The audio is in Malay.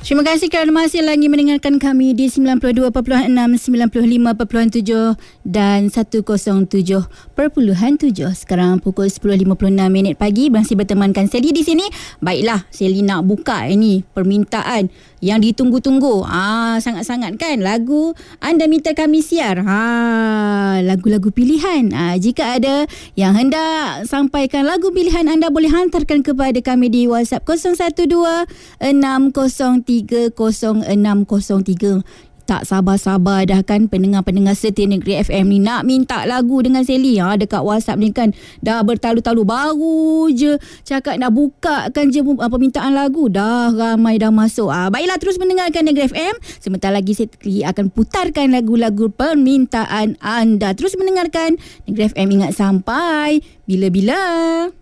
Terima kasih kerana masih lagi mendengarkan kami di 92.6, 95.7 dan 107.7. Sekarang pukul 10.56 pagi, masih bertemankan Sally di sini. Baiklah, Sally nak buka ini permintaan yang ditunggu-tunggu. Sangat-sangat kan lagu anda minta kami siar. Lagu-lagu pilihan. Jika ada yang hendak sampaikan lagu pilihan anda, boleh hantarkan kepada kami di WhatsApp 012-603-0603. Tak sabar-sabar dah kan pendengar-pendengar setia Negeri FM ni nak minta lagu dengan Sally. Dekat WhatsApp ni kan dah bertalu-talu, baru je cakap nak bukakan je permintaan lagu, dah ramai dah masuk. Baiklah, terus mendengarkan Negeri FM. Sebentar lagi Sally akan putarkan lagu-lagu permintaan anda. Terus mendengarkan Negeri FM, ingat sampai bila-bila.